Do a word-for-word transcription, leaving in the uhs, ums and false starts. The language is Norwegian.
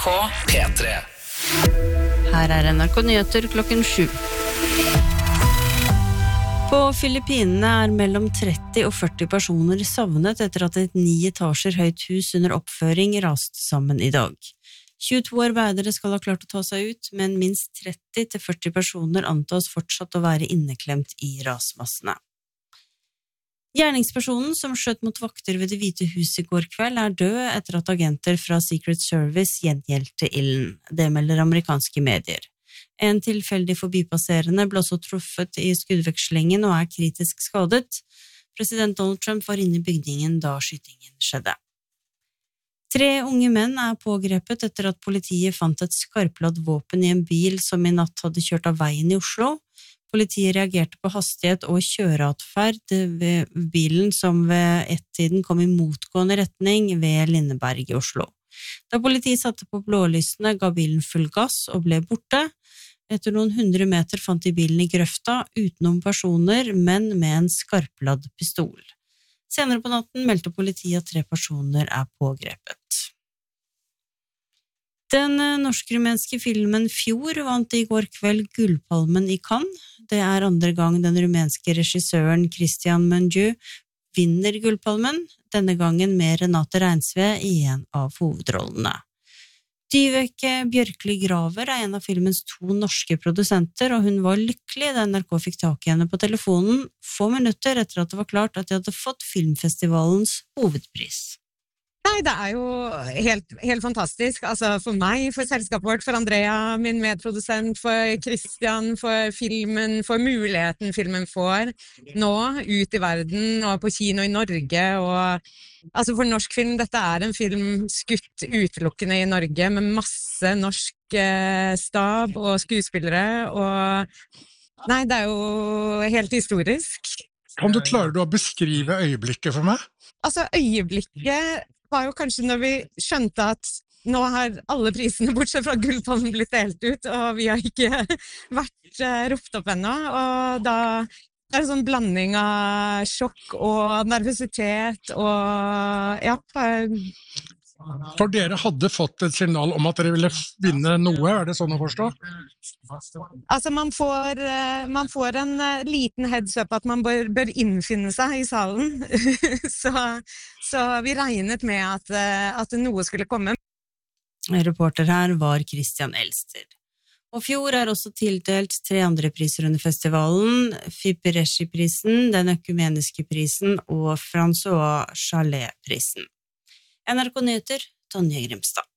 P tre. Her er N R K Nyheter klokken sju. På Filippinene er mellom tretti og førti personer savnet etter at et ni etasjer høyt hus under oppføring raste sammen i dag. tjueto arbeidere skal ha klart å ta seg ut, men minst tretti til førti personer antas fortsatt å være inneklemt i rasmassene. Gjerningspersonen som skjøt mot vakter ved Det hvite huset i går kveld er død etter at agenter fra Secret Service gjengjeldte ilden. Det melder amerikanske medier. En tilfeldig forbipasserende ble også truffet i skuddvekslingen og er kritisk skadet. President Donald Trump var inne i bygningen da skytingen skjedde. Tre unge menn er pågrepet etter at politiet fant et skarpladd våpen i en bil som i natt hadde kjørt av veien i Oslo. Politiet reagerte på hastighet og kjøreatferd ved bilen som ved ett-tiden kom i motgående retning ved Lindeberg i Oslo. Da politiet satte på blålysene, ga bilen full gass og ble borte. Etter noen hundre meter fant de bilen i grøfta, utenom personer, men med en skarpladd pistol. Senere på natten meldte politiet at tre personer er pågrepet. Den norsk-rumenske filmen Fjord vant i går kveld Gullpalmen i Cannes. Det er andre gang den rumenske regissøren Christian Mungiu vinner Gullpalmen, denne gangen med Renate Reinsve i en av hovedrollene. Dyveke Bjørkli Graver er en av filmens to norske produsenter, og hun var lykkelig da N R K fikk tak i henne på telefonen få minutter etter at det var klart at de hadde fått filmfestivalens hovedpris. Nei, det er jo helt, helt fantastisk, altså for meg, for selskapet vårt, for Andrea, min medprodusent, for Christian, for filmen, for muligheten filmen får nå, ut i verden og på kino i Norge, og altså for norsk film, dette er en film skutt utelukkende i Norge, med masse norsk eh, stab og skuespillere, og nei, det er jo helt historisk. Kan du klare å beskrive øyeblikket for meg? Altså, øyeblikket var jo kanskje når vi skjønte at nå har alle prisene bortsett fra Gullpalmen blitt delt ut, og vi har ikke vært uh, ropt opp ennå, og da er det en sånn blanding av sjokk og nervøsitet, og ja. For dere hadde fått et signal om at dere ville vinne noe, er det sånn å forstå? Altså man får, man får en liten heads up at man bør, bør innfinne seg i salen, så, så vi regnet med at, at noe skulle komme. Reporter her var Christian Elster. Og Fjord er også tildelt tre andre priser under festivalen, Fiperesci-prisen, Den økumeniske prisen og François Chalet-prisen. N R K Nyheter, Tonje Grimstad.